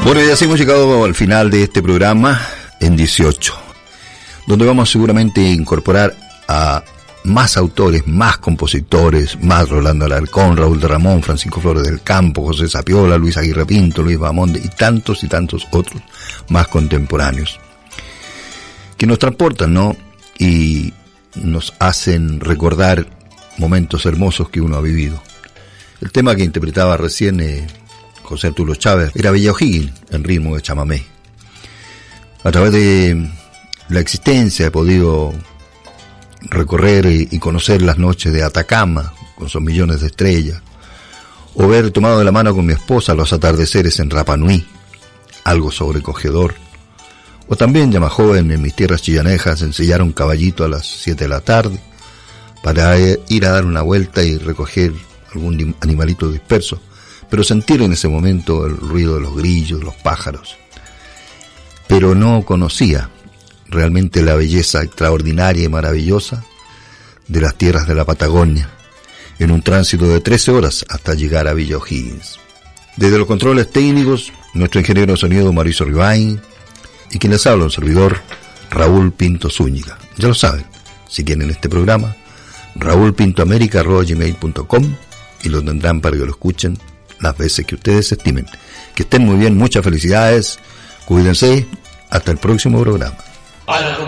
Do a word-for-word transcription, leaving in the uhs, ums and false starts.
Bueno, y así hemos llegado al final de este programa en dieciocho, donde vamos seguramente a incorporar a más autores, más compositores, más Rolando Alarcón, Raúl de Ramón, Francisco Flores del Campo, José Sapiola, Luis Aguirre Pinto, Luis Bamonde y tantos y tantos otros más contemporáneos, que nos transportan, ¿no? Y nos hacen recordar momentos hermosos que uno ha vivido. El tema que interpretaba recién eh, José Arturo Chávez era Bella O'Higgins en ritmo de chamamé. A través de la existencia he podido recorrer y conocer las noches de Atacama con sus millones de estrellas, o ver tomado de la mano con mi esposa los atardeceres en Rapa Nui, algo sobrecogedor. O también ya más joven en mis tierras chillanejas ensillar un caballito a las siete de la tarde para ir a dar una vuelta y recoger algún animalito disperso, pero sentir en ese momento el ruido de los grillos, los pájaros. Pero no conocía realmente la belleza extraordinaria y maravillosa de las tierras de la Patagonia, en un tránsito de trece horas hasta llegar a Villa O'Higgins. Desde los controles técnicos, nuestro ingeniero de sonido Mauricio Rivain, y quien les habla, un servidor, Raúl Pinto Zúñiga. Ya lo saben, si quieren este programa, raúl pinto américa arroba gmail punto com, y lo tendrán para que lo escuchen las veces que ustedes estimen. Que estén muy bien, muchas felicidades, cuídense, hasta el próximo programa.